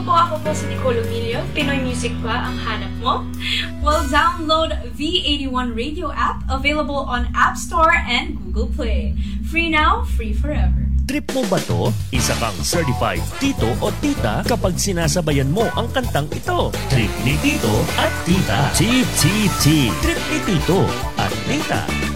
po, ako po si Nicole Emilio. Pinoy music ba ang hanap mo? Well, download V81 Radio app, available on App Store and Google Play. Free now, free forever. Trip mo ba to? Isa kang certified tito o tita kapag sinasabayan mo ang kantang ito. Trip ni tito at tita. Chip, chip, chip. Trip ni tito at tita.